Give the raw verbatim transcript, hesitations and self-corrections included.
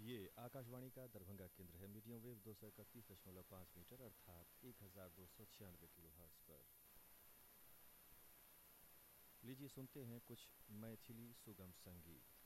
ये आकाशवाणी का दरभंगा केंद्र है। मीडियम वेव दो सौ इकतीस दशमलव पाँच मीटर अर्थात एक हज़ार दो सौ छियानवे किलो हर्ट्ज पर। लीजिए सुनते हैं कुछ मैथिली सुगम संगीत।